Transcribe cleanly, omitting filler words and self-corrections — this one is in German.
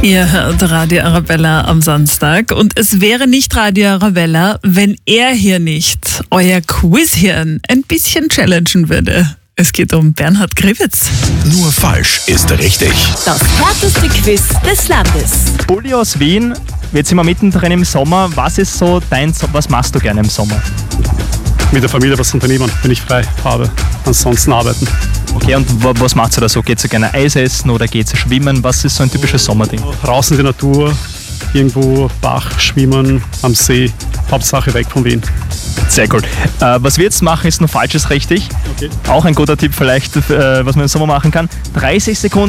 Ihr hört Radio Arabella am Samstag und es wäre nicht Radio Arabella, wenn er hier nicht euer Quizhirn ein bisschen challengen würde. Es geht um Bernhard Grivitz. Nur falsch ist richtig. Das härteste Quiz des Landes. Bulli aus Wien, jetzt sind wir mittendrin im Sommer. Was ist so was machst du gerne im Sommer? Mit der Familie was unternehmen, wenn ich frei habe. Ansonsten arbeiten. Okay, und was macht ihr da so? Geht ihr gerne Eis essen oder geht ihr schwimmen? Was ist so ein typisches Sommerding? Draußen in die Natur, irgendwo Bach, schwimmen, am See. Hauptsache weg von Wien. Sehr gut. Was wir jetzt machen, ist nur Falsches richtig. Okay. Auch ein guter Tipp vielleicht, was man im Sommer machen kann. 30 Sekunden